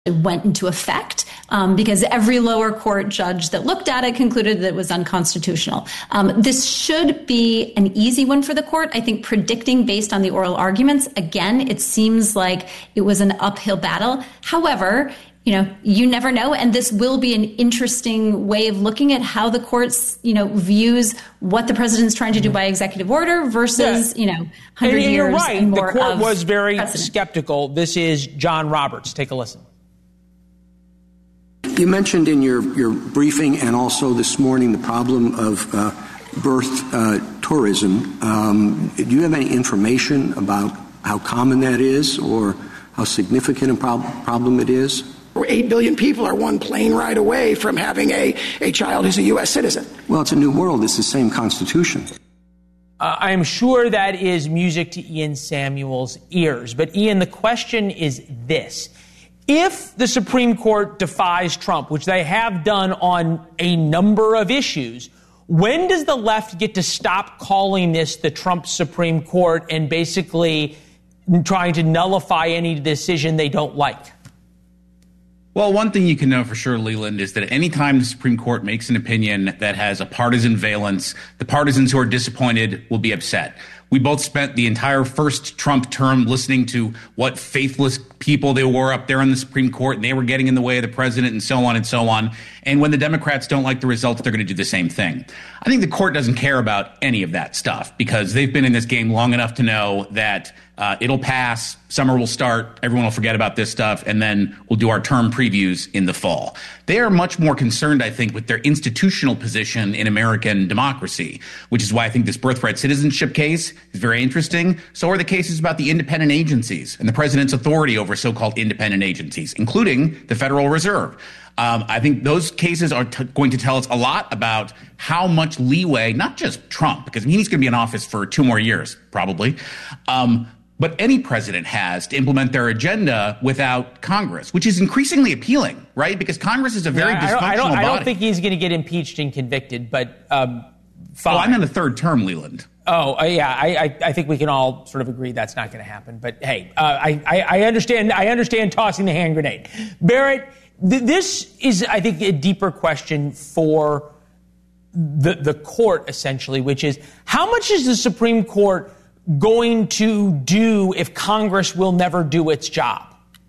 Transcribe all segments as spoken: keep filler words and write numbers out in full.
went into effect um, because every lower court judge that looked at it concluded that it was unconstitutional. Um, this should be an easy one for the court. I think predicting based on the oral arguments, again, it seems like it was an uphill battle. However, you know, you never know. And this will be an interesting way of looking at how the courts, you know, views what the president's trying to do by executive order versus, yeah. you know, one hundred and, and you're years right. and more the court of was very precedent. skeptical. This is John Roberts. Take a listen. You mentioned in your, your briefing and also this morning the problem of uh, birth uh, tourism. Um, do you have any information about how common that is or how significant a prob- problem it is? Eight billion people are one plane ride away from having a, a child who's a U S citizen. Well, it's a new world. It's the same Constitution. Uh, I am sure that is music to Ian Samuel's ears. But, Ian, the question is this. If the Supreme Court defies Trump, which they have done on a number of issues, when does the left get to stop calling this the Trump Supreme Court and basically trying to nullify any decision they don't like? Well, one thing you can know for sure, Leland, is that any time the Supreme Court makes an opinion that has a partisan valence, the partisans who are disappointed will be upset. We both spent the entire first Trump term listening to what faithless people they were up there in the Supreme Court, and they were getting in the way of the president and so on and so on. And when the Democrats don't like the results, they're going to do the same thing. I think the court doesn't care about any of that stuff because they've been in this game long enough to know that uh, it'll pass, summer will start, everyone will forget about this stuff, and then we'll do our term previews in the fall. They are much more concerned, I think, with their institutional position in American democracy, which is why I think this birthright citizenship case is very interesting. So are the cases about the independent agencies and the president's authority over so-called independent agencies, including the Federal Reserve. Um, I think those cases are t- going to tell us a lot about how much leeway, not just Trump, because I mean, he's going to be in office for two more years, probably, um, but any president has to implement their agenda without Congress, which is increasingly appealing, right? Because Congress is a very yeah, dysfunctional I don't, I don't, body. I don't think he's going to get impeached and convicted, but um, fine. Well, I'm in the third term, Leland. Oh, uh, yeah, I, I, I think we can all sort of agree that's not going to happen. But hey, uh, I, I, I understand. I understand tossing the hand grenade, Barrett. Th- this is, I think, a deeper question for the the court, essentially, which is how much is the Supreme Court going to do if Congress will never do its job?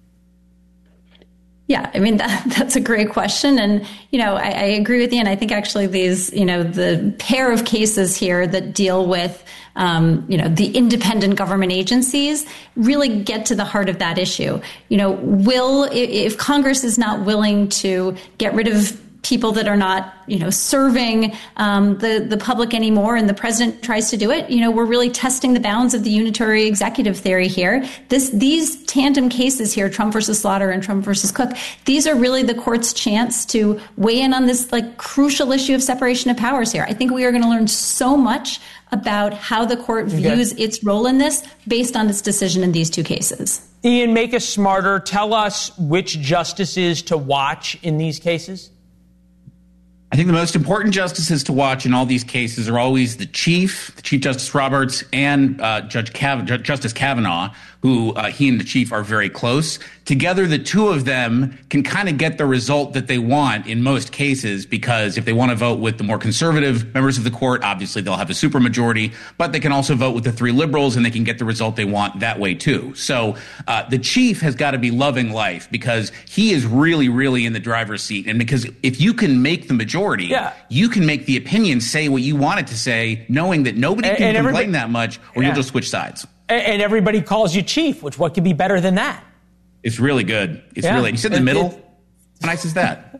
Yeah, I mean, that, that's a great question. And, you know, I, I agree with you. And I think actually these, you know, the pair of cases here that deal with, um, you know, the independent government agencies really get to the heart of that issue. You know, will, if Congress is not willing to get rid of people that are not, you know, serving um, the, the public anymore, and the president tries to do it, you know, we're really testing the bounds of the unitary executive theory here. This, these tandem cases here, Trump versus Slaughter and Trump versus Cook, these are really the court's chance to weigh in on this, like, crucial issue of separation of powers here. I think we are going to learn so much about how the court views okay. its role in this based on its decision in these two cases. Ian, make us smarter. Tell us which justices to watch in these cases. I think the most important justices to watch in all these cases are always the Chief, the Chief Justice Roberts, and uh, Judge Kav- Justice Kavanaugh, who uh, he and the Chief are very close. Together, the two of them can kind of get the result that they want in most cases, because if they want to vote with the more conservative members of the court, obviously they'll have a supermajority, but they can also vote with the three liberals and they can get the result they want that way too. So uh, the Chief has got to be loving life because he is really, really in the driver's seat. And because if you can make the majority, yeah. you can make the opinion say what you want it to say, knowing that nobody and, can and complain that much, or yeah. you'll just switch sides. And, and everybody calls you Chief, which what could be better than that? It's really good. It's yeah. really, you sit in the it, middle. It, How nice is that?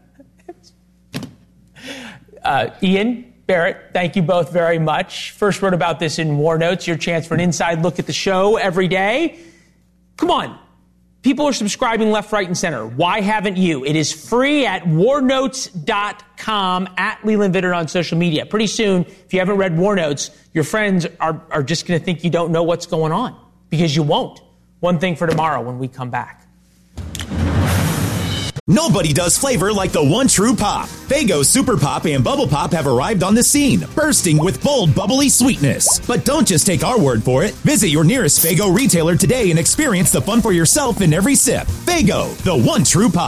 uh, Ian, Barrett, thank you both very much. First wrote about this in War Notes, your chance for an inside look at the show every day. Come on. People are subscribing left, right, and center. Why haven't you? It is free at war notes dot com, at Leland Vittert on social media. Pretty soon, if you haven't read War Notes, your friends are, are just going to think you don't know what's going on, because you won't. One thing for tomorrow when we come back. Nobody does flavor like the one true pop. Faygo Super Pop and Bubble Pop have arrived on the scene, bursting with bold, bubbly sweetness. But don't just take our word for it. Visit your nearest Faygo retailer today and experience the fun for yourself in every sip. Faygo, the one true pop.